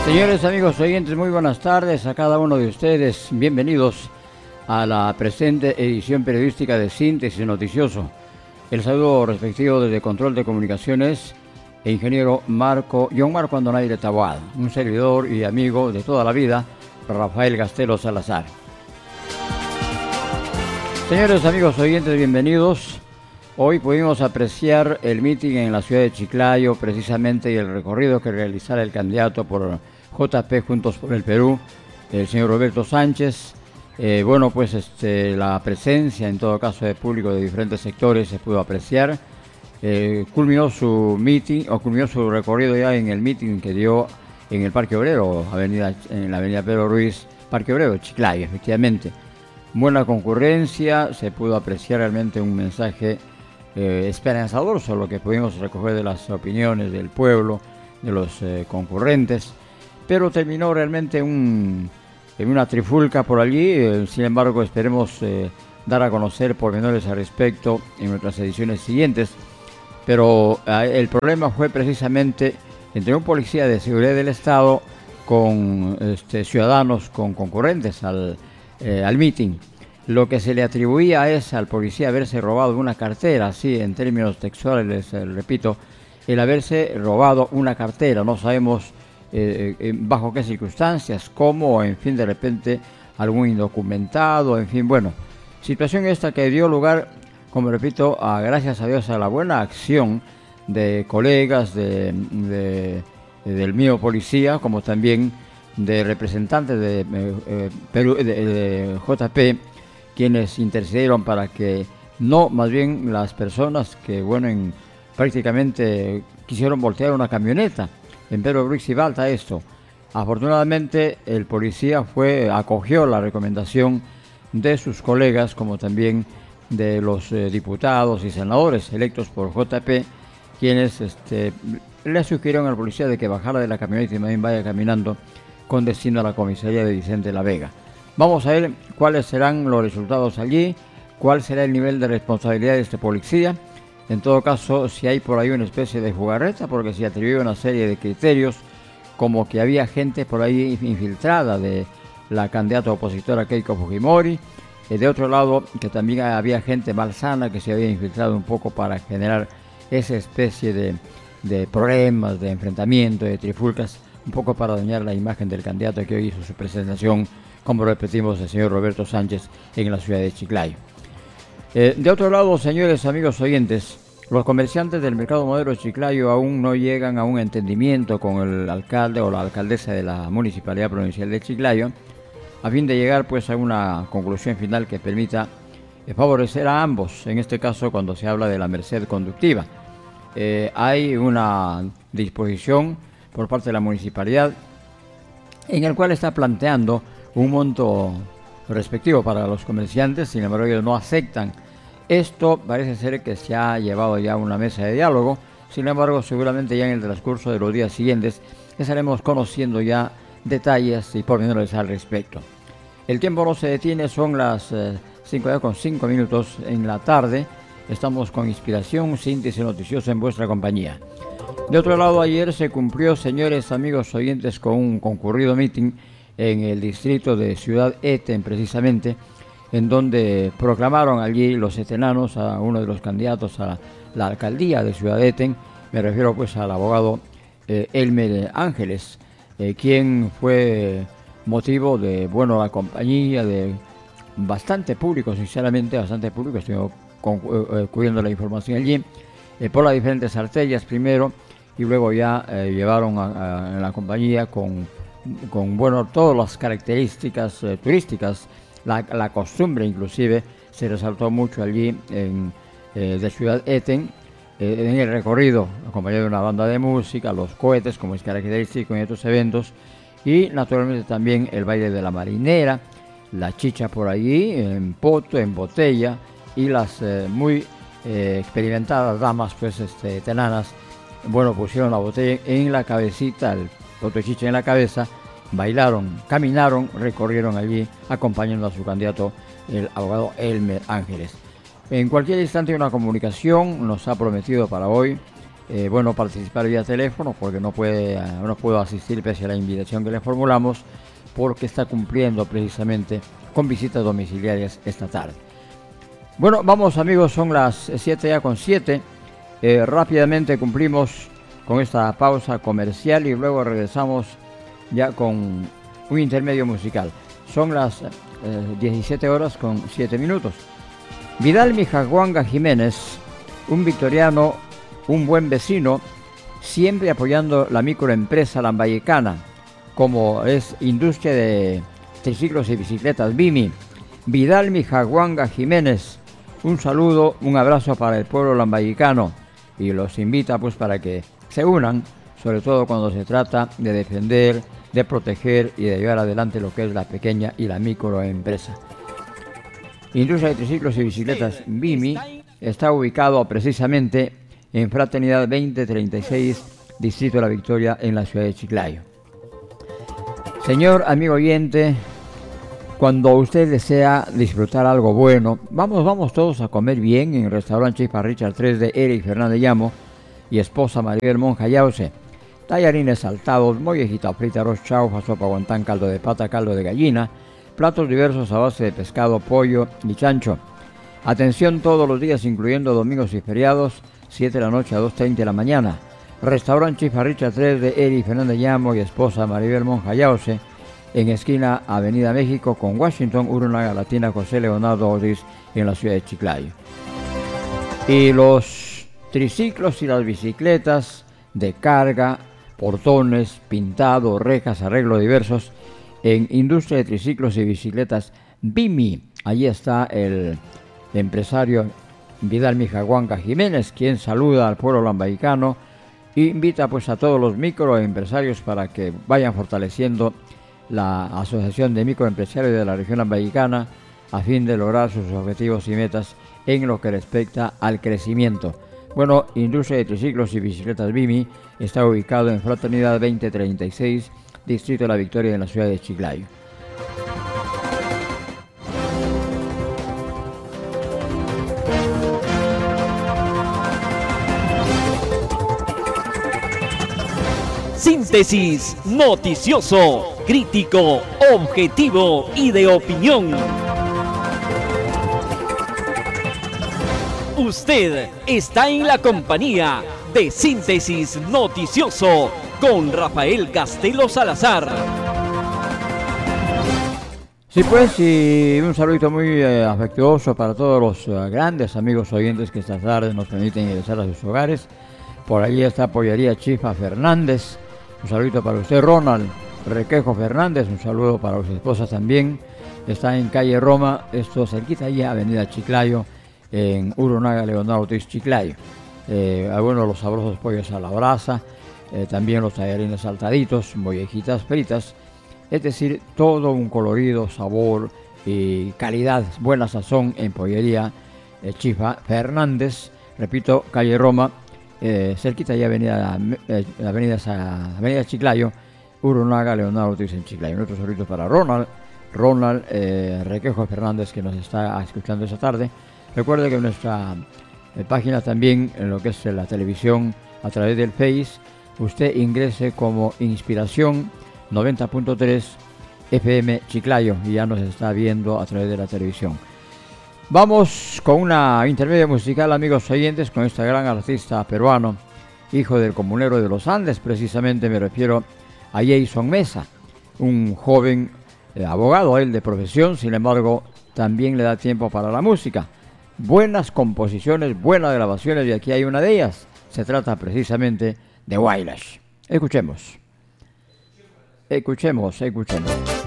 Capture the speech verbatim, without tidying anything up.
Señores, amigos oyentes, muy buenas tardes a cada uno de ustedes. Bienvenidos a la presente edición periodística de Síntesis Noticioso. El saludo respectivo desde Control de Comunicaciones e ingeniero Marco, John Marco Andonaire Taboada, un servidor y amigo de toda la vida, Rafael Gastelo Salazar. Señores, amigos oyentes, bienvenidos. Hoy pudimos apreciar el mitin en la ciudad de Chiclayo, precisamente, y el recorrido que realizara el candidato por J P Juntos por el Perú, el señor Roberto Sánchez. Eh, bueno, pues este, la presencia, en todo caso, de público de diferentes sectores se pudo apreciar. Eh, culminó su mitin, o culminó su recorrido ya en el mitin que dio en el Parque Obrero, avenida, en la avenida Pedro Ruiz, Parque Obrero, Chiclayo, efectivamente. Buena concurrencia, se pudo apreciar realmente un mensaje eh, esperanzador sobre lo que pudimos recoger de las opiniones del pueblo, de los eh, concurrentes, pero terminó realmente un... en una trifulca por allí. Eh, sin embargo, esperemos eh, dar a conocer pormenores al respecto en nuestras ediciones siguientes. Pero eh, el problema fue precisamente entre un policía de seguridad del Estado con este, ciudadanos, con concurrentes al, eh, al mitin. Lo que se le atribuía es al policía haberse robado una cartera, así en términos textuales, eh, repito, el haberse robado una cartera. No sabemos Eh, eh, bajo qué circunstancias, cómo, en fin, de repente algún indocumentado, en fin, bueno, situación esta que dio lugar, como repito, a, gracias a Dios, a la buena acción de colegas de, de, de, del mío policía, como también de representantes de, eh, Perú, de, de J P, quienes intercedieron para que no, más bien las personas que, bueno, en, prácticamente quisieron voltear una camioneta en Pedro Ruiz y Balta. Esto, afortunadamente, el policía fue, acogió la recomendación de sus colegas, como también de los eh, diputados y senadores electos por J P, quienes este, le sugirieron al policía de que bajara de la camioneta y también vaya caminando con destino a la comisaría de Vicente La Vega. Vamos a ver cuáles serán los resultados allí, cuál será el nivel de responsabilidad de este policía. En todo caso, si hay por ahí una especie de jugarreta, porque se atribuyó una serie de criterios, como que había gente por ahí infiltrada de la candidata opositora Keiko Fujimori, y de otro lado, que también había gente malsana que se había infiltrado un poco para generar esa especie de, de problemas, de enfrentamiento, de trifulcas, un poco para dañar la imagen del candidato que hoy hizo su presentación, como repetimos, el señor Roberto Sánchez, en la ciudad de Chiclayo. Eh, de otro lado, señores amigos oyentes, los comerciantes del mercado modelo de Chiclayo aún no llegan a un entendimiento con el alcalde o la alcaldesa de la Municipalidad Provincial de Chiclayo, a fin de llegar pues a una conclusión final que permita eh, favorecer a ambos, en este caso cuando se habla de la merced conductiva. Eh, hay una disposición por parte de la Municipalidad en el cual está planteando un monto respectivo para los comerciantes. Sin embargo, ellos no aceptan. Esto parece ser que se ha llevado ya a una mesa de diálogo. Sin embargo, seguramente ya en el transcurso de los días siguientes estaremos conociendo ya detalles y pormenores al respecto. El tiempo no se detiene, son las eh, cinco con cinco minutos en la tarde. Estamos con Inspiración, Síntesis Noticiosa en vuestra compañía. De otro lado, ayer se cumplió, señores amigos oyentes, con un concurrido mitin en el distrito de Ciudad Eten, precisamente, en donde proclamaron allí los etenanos a uno de los candidatos a la alcaldía de Ciudad Eten. Me refiero pues al abogado eh, Elmer Ángeles, eh, quien fue motivo de, bueno, la compañía de bastante público, sinceramente, bastante público. Estoy eh, cubriendo la información allí, eh, por las diferentes arterias primero, y luego ya eh, llevaron a, a, a la compañía con con bueno, todas las características eh, turísticas, la, la costumbre inclusive se resaltó mucho allí en, eh, de Ciudad Eten, eh, en el recorrido, acompañado de una banda de música, los cohetes, como es característico en estos eventos, y naturalmente también el baile de la marinera, la chicha por allí, en poto, en botella, y las eh, muy eh, experimentadas damas, pues este, tenanas, bueno, pusieron la botella en la cabecita, el poto de chicha en la cabeza, bailaron, caminaron, recorrieron allí acompañando a su candidato, el abogado Elmer Ángeles. En cualquier instante una comunicación nos ha prometido para hoy eh, bueno participar vía teléfono porque no puede no puedo asistir pese a la invitación que le formulamos, porque está cumpliendo precisamente con visitas domiciliarias esta tarde. Bueno, vamos amigos, son las siete ya con siete. Eh, rápidamente cumplimos con esta pausa comercial y luego regresamos ya con un intermedio musical. Son las eh, diecisiete horas con siete minutos. Vidal Mijaguanga Jiménez, un victoriano, un buen vecino, siempre apoyando la microempresa lambayecana, como es Industria de Triciclos y Bicicletas, BIMI. Vidal Mijaguanga Jiménez, un saludo, un abrazo para el pueblo lambayecano y los invita pues para que se unan, sobre todo cuando se trata de defender, de proteger y de llevar adelante lo que es la pequeña y la microempresa. Industria de Triciclos y Bicicletas BIMI está ubicado precisamente en Fraternidad veinte treinta y seis, Distrito de la Victoria, en la ciudad de Chiclayo. Señor amigo oyente, cuando usted desea disfrutar algo bueno, vamos, vamos todos a comer bien en el restaurante Chispa Richard tres de Eric Fernández Llamo y esposa Maribel Monja Yause. Tallarines saltados, mollejita frita, arroz chaufa, sopa guantán, caldo de pata, caldo de gallina, platos diversos a base de pescado, pollo y chancho. Atención todos los días, incluyendo domingos y feriados, siete de la noche a dos treinta de la mañana. Restaurante Chispa Richard tres de Eric Fernández Llamo y esposa Maribel Monja Yause, en esquina Avenida México con Washington, Urunaga Latina, José Leonardo Ortiz, en la ciudad de Chiclayo. Y los triciclos y las bicicletas de carga, portones, pintado, rejas, arreglos diversos, en Industria de Triciclos y Bicicletas BIMI. Allí está el empresario Vidal Mijaguanga Jiménez, quien saluda al pueblo lambayecano e invita pues a todos los microempresarios para que vayan fortaleciendo la Asociación de Microempresarios de la región lambayecana a fin de lograr sus objetivos y metas en lo que respecta al crecimiento. Bueno, Industria de Triciclos y Bicicletas BIMI está ubicado en Fraternidad veinte treinta y seis, Distrito de la Victoria, en la ciudad de Chiclayo. Síntesis noticioso, crítico, objetivo y de opinión. Usted está en la compañía de Síntesis noticioso con Rafael Castelo Salazar. Sí, pues, y un saludito muy eh, afectuoso para todos los uh, grandes amigos oyentes que esta tarde nos permiten ingresar a sus hogares. Por allí está Pollería Chispa Fernández. Un saludito para usted, Ronald Requejo Fernández. Un saludo para sus esposas también. Está en calle Roma, esto cerquita allí, avenida Chiclayo, en Urunaga, Leonardo Ortiz, Chiclayo. Eh, bueno, los sabrosos pollos a la brasa, eh, también los tallarines saltaditos, mollejitas fritas. Es decir, todo un colorido, sabor y calidad, buena sazón en Pollería eh, Chispa Fernández. Repito, calle Roma, eh, cerquita ya avenida, eh, avenida, avenida Chiclayo, Urunaga, Leonardo Ortiz en Chiclayo. Nuestros saludos para Ronald, Ronald eh, Requejo Fernández, que nos está escuchando esta tarde. Recuerde que nuestra eh, página también, en lo que es la televisión, a través del Face, usted ingrese como Inspiración noventa punto tres F M Chiclayo y ya nos está viendo a través de la televisión. Vamos con una intermedia musical, amigos oyentes, con este gran artista peruano, hijo del comunero de los Andes. Precisamente me refiero a Jason Mesa, un joven eh, abogado, él de profesión, sin embargo también le da tiempo para la música. Buenas composiciones, buenas grabaciones, y aquí hay una de ellas. Se trata precisamente de Wailash. Escuchemos. Escuchemos, escuchemos.